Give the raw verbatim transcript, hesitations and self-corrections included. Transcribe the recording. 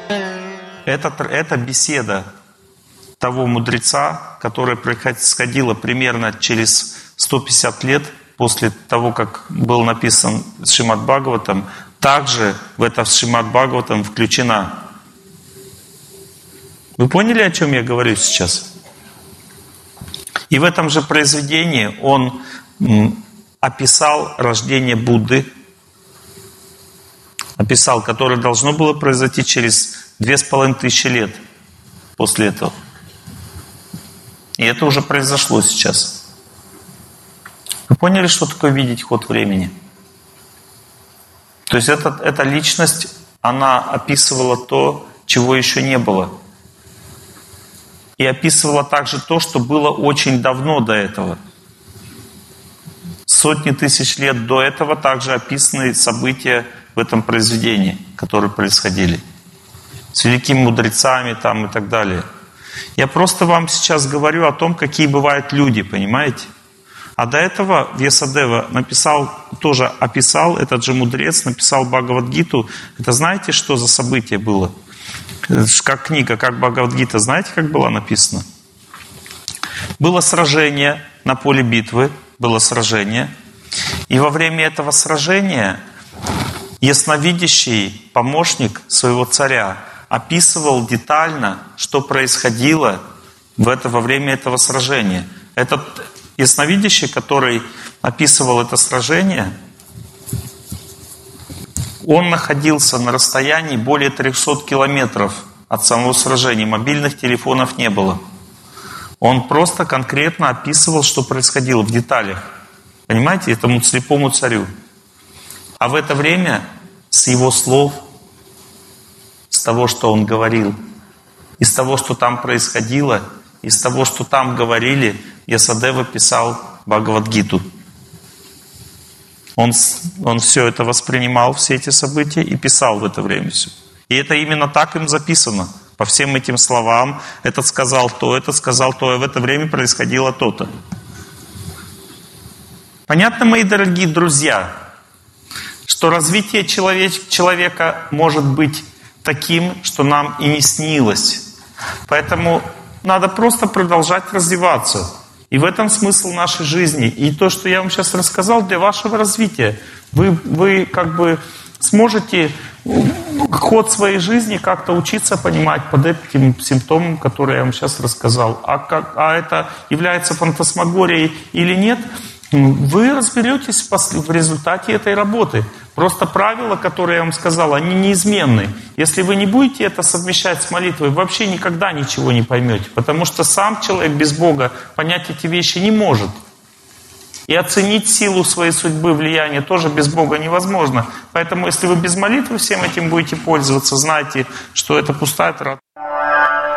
Это, это беседа того мудреца, которая происходила примерно через сто пятьдесят лет после того, как был написан Шримад Бхагаватам, также в это Шримад Бхагаватам включена. Вы поняли, о чем я говорю сейчас? И в этом же произведении он описал рождение Будды, описал, которое должно было произойти через две с половиной тысячи лет после этого. И это уже произошло сейчас. Вы поняли, что такое видеть ход времени? То есть эта, эта личность, она описывала то, чего еще не было. И описывала также то, что было очень давно до этого. Сотни тысяч лет до этого также описаны события в этом произведении, которые происходили. С великими мудрецами там и так далее. Я просто вам сейчас говорю о том, какие бывают люди, понимаете? А до этого Вьясадева написал, тоже описал, этот же мудрец написал Бхагавад-гиту. Это знаете, что за событие было? Как книга, как Бхагавад-гита, знаете, как была написана? Было сражение на поле битвы, было сражение. И во время этого сражения ясновидящий помощник своего царя описывал детально, что происходило в это, во время этого сражения. Этот ясновидящий, который описывал это сражение, он находился на расстоянии более трехсот километров от самого сражения. Мобильных телефонов не было. Он просто конкретно описывал, что происходило в деталях. Понимаете, этому слепому царю. А в это время с его слов, с того, что он говорил, из того, что там происходило, из того, что там говорили, Вьясадева писал Бхагавад-гиту. Он, он все это воспринимал, все эти события, и писал в это время все. И это именно так им записано. По всем этим словам, этот сказал то, этот сказал то, и в это время происходило то-то. Понятно, мои дорогие друзья, что развитие человек, человека может быть таким, что нам и не снилось. Поэтому надо просто продолжать развиваться. И в этом смысл нашей жизни. И то, что я вам сейчас рассказал, для вашего развития. Вы, вы как бы сможете ход своей жизни как-то учиться понимать под этим симптомом, который я вам сейчас рассказал. А, как, а это является фантасмагорией или нет, вы разберетесь в результате этой работы. Просто правила, которые я вам сказал, они неизменны. Если вы не будете это совмещать с молитвой, вообще никогда ничего не поймете. Потому что сам человек без Бога понять эти вещи не может. И оценить силу своей судьбы, влияния тоже без Бога невозможно. Поэтому если вы без молитвы всем этим будете пользоваться, знайте, что это пустая трата.